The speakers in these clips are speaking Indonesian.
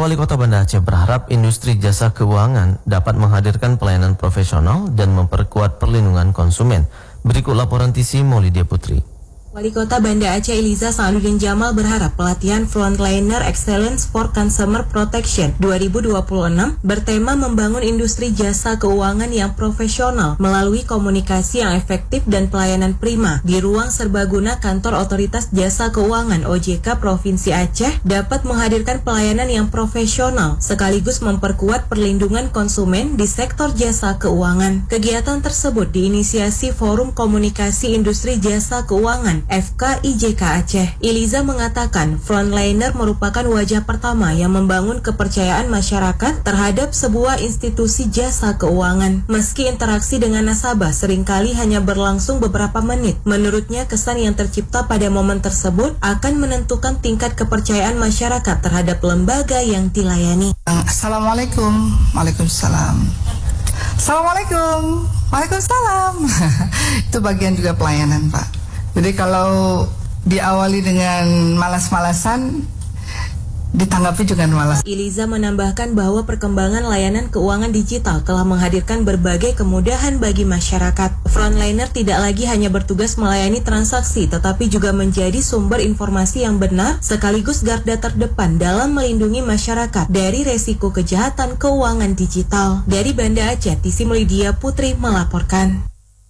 Wali Kota Banda Aceh berharap industri jasa keuangan dapat menghadirkan pelayanan profesional dan memperkuat perlindungan konsumen. Berikut laporan TC Maulidia Putri. Wali Kota Banda Aceh Eliza Sa'aduddin Jamal berharap pelatihan Frontliner Excellence for Consumer Protection 2026 bertema membangun industri jasa keuangan yang profesional melalui komunikasi yang efektif dan pelayanan prima di ruang serbaguna kantor Otoritas Jasa Keuangan OJK Provinsi Aceh dapat menghadirkan pelayanan yang profesional sekaligus memperkuat perlindungan konsumen di sektor jasa keuangan. Kegiatan tersebut diinisiasi Forum Komunikasi Industri Jasa Keuangan FKIJK Aceh. Eliza mengatakan Frontliner merupakan wajah pertama yang membangun kepercayaan masyarakat terhadap sebuah institusi jasa keuangan. Meski interaksi dengan nasabah seringkali hanya berlangsung beberapa menit, menurutnya kesan yang tercipta pada momen tersebut akan menentukan tingkat kepercayaan masyarakat terhadap lembaga yang dilayani. Assalamualaikum. Waalaikumsalam. Assalamualaikum. Waalaikumsalam. Itu bagian juga pelayanan, Pak. Jadi kalau diawali dengan malas-malasan, ditanggapi juga malas. Eliza menambahkan bahwa perkembangan layanan keuangan digital telah menghadirkan berbagai kemudahan bagi masyarakat. Frontliner tidak lagi hanya bertugas melayani transaksi, tetapi juga menjadi sumber informasi yang benar sekaligus garda terdepan dalam melindungi masyarakat dari resiko kejahatan keuangan digital. Dari Banda Aceh, TC Maulidia Putri melaporkan.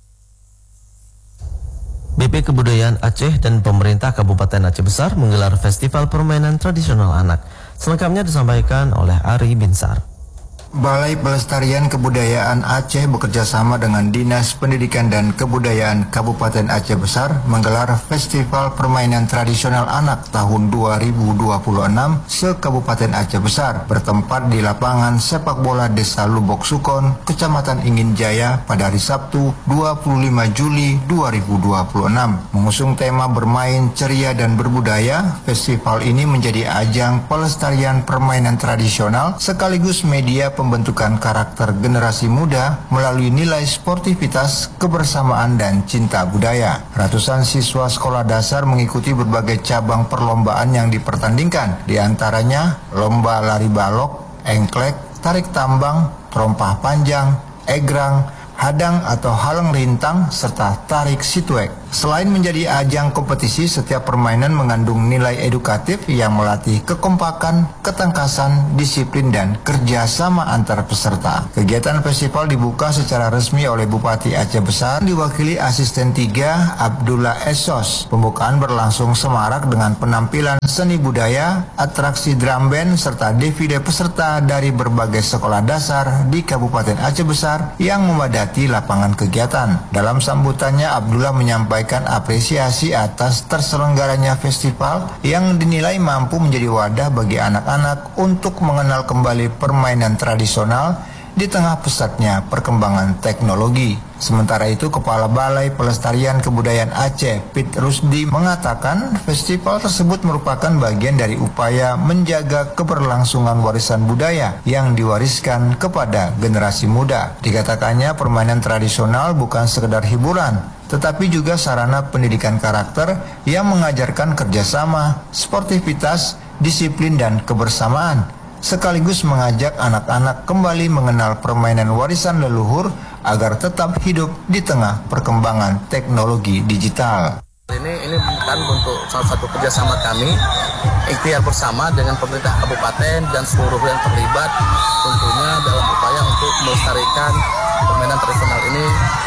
BP Kebudayaan Aceh dan pemerintah Kabupaten Aceh Besar menggelar Festival Permainan Tradisional Anak. Selengkapnya disampaikan oleh Ari Binsar. Balai Pelestarian Kebudayaan Aceh bekerjasama dengan Dinas Pendidikan dan Kebudayaan Kabupaten Aceh Besar menggelar Festival Permainan Tradisional Anak tahun 2026 se-Kabupaten Aceh Besar bertempat di lapangan sepak bola Desa Lubok Sukon, Kecamatan Ingin Jaya pada hari Sabtu 25 Juli 2026. Mengusung tema bermain ceria dan berbudaya, festival ini menjadi ajang pelestarian permainan tradisional sekaligus media pembentukan karakter generasi muda melalui nilai sportivitas, kebersamaan, dan cinta budaya. Ratusan siswa sekolah dasar mengikuti berbagai cabang perlombaan yang dipertandingkan, di antaranya lomba lari balok, engklek, tarik tambang, terompah panjang, egrang, hadang atau halang rintang, serta tarik situek. Selain menjadi ajang kompetisi, setiap permainan mengandung nilai edukatif yang melatih kekompakan, ketangkasan, disiplin, dan kerjasama antar peserta. Kegiatan festival dibuka secara resmi oleh Bupati Aceh Besar, diwakili Asisten 3 Abdullah Esos. Pembukaan berlangsung semarak dengan penampilan seni budaya, atraksi drum band, serta defile peserta dari berbagai sekolah dasar di Kabupaten Aceh Besar yang memadati lapangan kegiatan. Dalam sambutannya, Abdullah menyampaikan apresiasi atas terselenggaranya festival yang dinilai mampu menjadi wadah bagi anak-anak untuk mengenal kembali permainan tradisional di tengah pesatnya perkembangan teknologi. Sementara itu, Kepala Balai Pelestarian Kebudayaan Aceh, Pit Rusdi, mengatakan festival tersebut merupakan bagian dari upaya menjaga keberlangsungan warisan budaya yang diwariskan kepada generasi muda. Dikatakannya permainan tradisional bukan sekedar hiburan, tetapi juga sarana pendidikan karakter yang mengajarkan kerjasama, sportivitas, disiplin, dan kebersamaan, sekaligus mengajak anak-anak kembali mengenal permainan warisan leluhur agar tetap hidup di tengah perkembangan teknologi digital. Ini bukan untuk salah satu kerjasama kami, ikhtiar bersama dengan pemerintah kabupaten dan seluruh yang terlibat, tentunya dalam upaya untuk melestarikan permainan tradisional ini,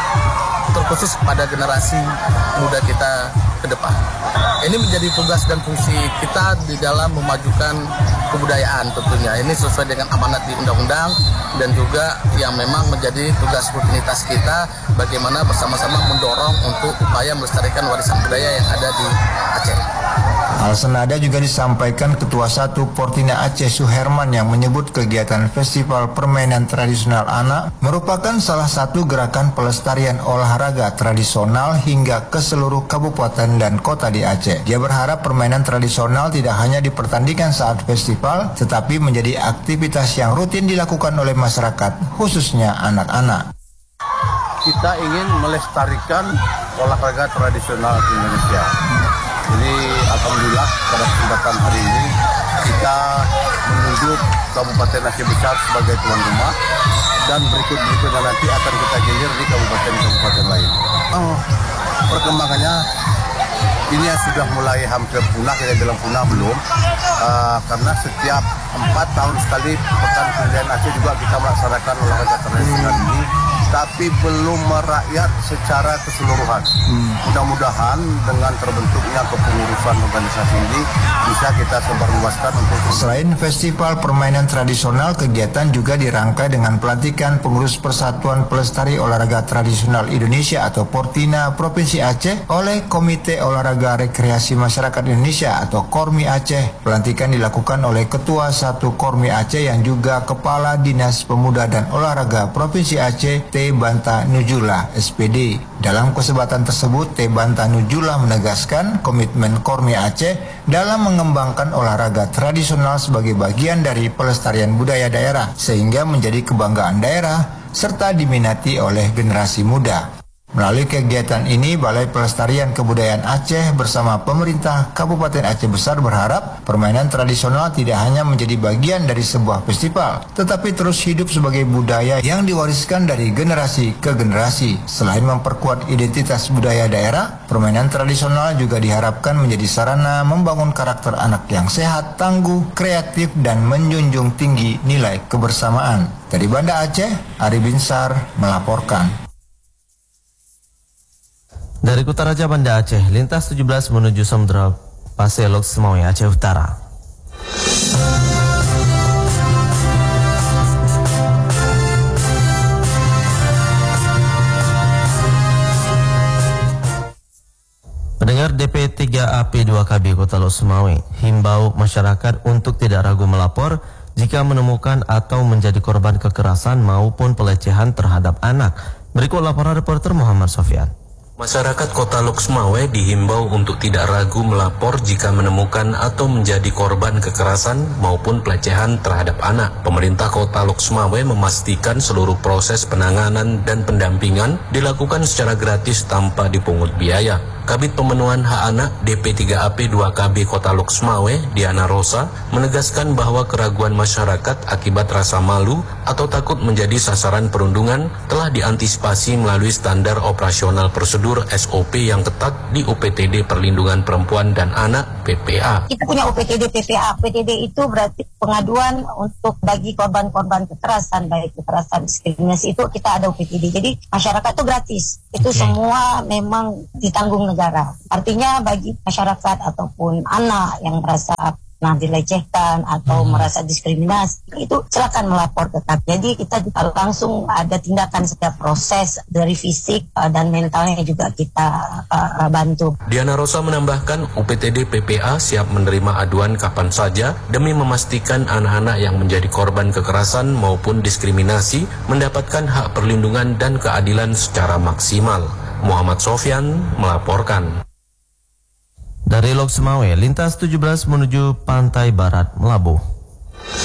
terkhusus pada generasi muda kita ke depan. Ini menjadi tugas dan fungsi kita di dalam memajukan kebudayaan tentunya. Ini sesuai dengan amanat di undang-undang dan juga yang memang menjadi tugas rutinitas kita bagaimana bersama-sama mendorong untuk upaya melestarikan warisan budaya yang ada di Aceh. Hal senada juga disampaikan Ketua 1 Portina Aceh Suherman yang menyebut kegiatan Festival Permainan Tradisional Anak merupakan salah satu gerakan pelestarian olahraga tradisional hingga ke seluruh kabupaten dan kota di Aceh. Dia berharap permainan tradisional tidak hanya dipertandingkan saat festival, tetapi menjadi aktivitas yang rutin dilakukan oleh masyarakat, khususnya anak-anak. Kita ingin melestarikan olahraga tradisional Indonesia. Jadi alhamdulillah pada kesempatan hari ini kita menuju Kabupaten Aceh Besar sebagai tuan rumah, dan berikutnya nanti akan kita gilir di kabupaten-kabupaten lain. Perkembangannya ini sudah mulai hampir punah, kita bilang punah belum, karena setiap 4 tahun sekali Pekan Kebudayaan Aceh juga kita melaksanakan olahraga tradisional ini, tapi belum merakyat secara keseluruhan. Mudah-mudahan dengan terbentuknya kepengurusan organisasi ini bisa kita sebarluaskan untuk. Selain festival permainan tradisional, kegiatan juga dirangkai dengan pelantikan pengurus Persatuan Pelestari Olahraga Tradisional Indonesia atau Portina Provinsi Aceh oleh Komite Olahraga Rekreasi Masyarakat Indonesia atau Kormi Aceh. Pelantikan dilakukan oleh Ketua 1 Kormi Aceh yang juga Kepala Dinas Pemuda dan Olahraga Provinsi Aceh, T. Banta Nujula, SPD. Dalam kesempatan tersebut, T. Banta Nujula menegaskan komitmen Kormi Aceh dalam mengembangkan olahraga tradisional sebagai bagian dari pelestarian budaya daerah, sehingga menjadi kebanggaan daerah serta diminati oleh generasi muda. Melalui kegiatan ini, Balai Pelestarian Kebudayaan Aceh bersama pemerintah Kabupaten Aceh Besar berharap permainan tradisional tidak hanya menjadi bagian dari sebuah festival, tetapi terus hidup sebagai budaya yang diwariskan dari generasi ke generasi. Selain memperkuat identitas budaya daerah, permainan tradisional juga diharapkan menjadi sarana membangun karakter anak yang sehat, tangguh, kreatif, dan menjunjung tinggi nilai kebersamaan. Dari Banda Aceh, Ari Binsar melaporkan. Dari Kutaraja Banda Aceh, lintas 17 menuju Samudra Pasir Lok Semawe, Aceh Utara. Pendengar DP 3AP 2KB Kota Lok Semawe himbau masyarakat untuk tidak ragu melapor jika menemukan atau menjadi korban kekerasan maupun pelecehan terhadap anak. Berikut laporan reporter Muhammad Sofyan. Masyarakat Kota Lok Semawe dihimbau untuk tidak ragu melapor jika menemukan atau menjadi korban kekerasan maupun pelecehan terhadap anak. Pemerintah Kota Lok Semawe memastikan seluruh proses penanganan dan pendampingan dilakukan secara gratis tanpa dipungut biaya. Kabid Pemenuhan Hak Anak DP3AP 2KB Kota Lok Semawe, Diana Rosa, menegaskan bahwa keraguan masyarakat akibat rasa malu atau takut menjadi sasaran perundungan telah diantisipasi melalui standar operasional prosedur SOP yang ketat di UPTD Perlindungan Perempuan dan Anak PPA. Kita punya UPTD PPA. UPTD itu berarti pengaduan untuk bagi korban-korban kekerasan, baik kekerasan diskriminasi itu kita ada UPTD. Jadi masyarakat itu gratis. Itu semua memang ditanggung negara. Artinya bagi masyarakat ataupun anak yang merasa dilecehkan atau merasa diskriminasi, itu silakan melapor tetap. Jadi kita langsung ada tindakan setiap proses dari fisik dan mentalnya juga kita bantu. Diana Rosa menambahkan UPTD PPA siap menerima aduan kapan saja demi memastikan anak-anak yang menjadi korban kekerasan maupun diskriminasi mendapatkan hak perlindungan dan keadilan secara maksimal. Muhammad Sofyan melaporkan. Dari Lok Semawe, lintas 17 menuju Pantai Barat Melabuh.